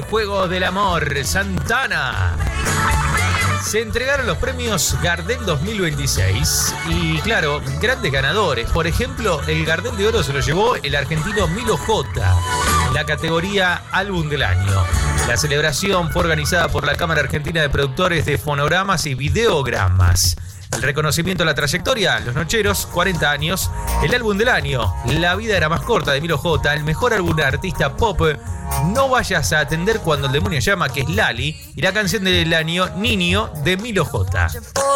Juego del Amor, Santana. Se entregaron los premios Gardel 2026 y, claro, grandes ganadores. Por ejemplo, el Gardel de Oro se lo llevó el argentino Milo J, la categoría Álbum del Año. La celebración fue organizada por la Cámara Argentina de Productores de Fonogramas y Videogramas. El reconocimiento a la trayectoria, Los Nocheros, 40 años. El álbum del año, La vida era más corta, de Milo J. El mejor álbum de artista pop, No vayas a atender cuando el demonio llama, que es Lali. Y la canción del año, Niño, de Milo J.